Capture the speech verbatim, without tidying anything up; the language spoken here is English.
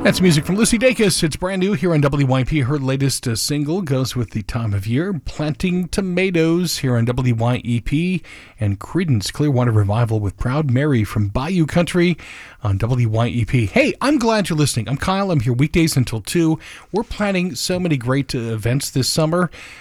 That's music from Lucy Dacus. It's brand new here on W Y P. Her latest uh, single goes with the time of year, Planting Tomatoes, here on W Y E P, and Creedence Clearwater Revival with Proud Mary from Bayou Country on W Y E P. Hey, I'm glad you're listening. I'm Kyle. I'm here weekdays until two. We're planning so many great uh, events this summer.